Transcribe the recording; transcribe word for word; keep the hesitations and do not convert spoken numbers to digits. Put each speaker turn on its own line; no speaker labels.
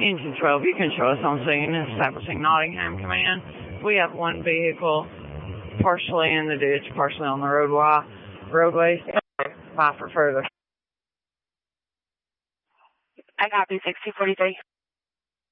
Engine twelve, you can show us on scene establishing Nottingham Command. We have one vehicle partially in the ditch, partially on the roadway. roadways. Bye for further.
I copy sixty forty-three.